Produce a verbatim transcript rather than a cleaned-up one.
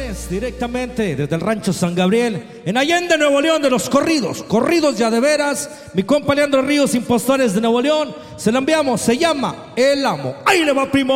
González, directamente desde el rancho San Gabriel, en Allende, Nuevo León, de los corridos, corridos ya de veras. Mi compa Leandro Ríos, Impostores de Nuevo León, se lo enviamos, se llama El Amo. Ahí le va, primo.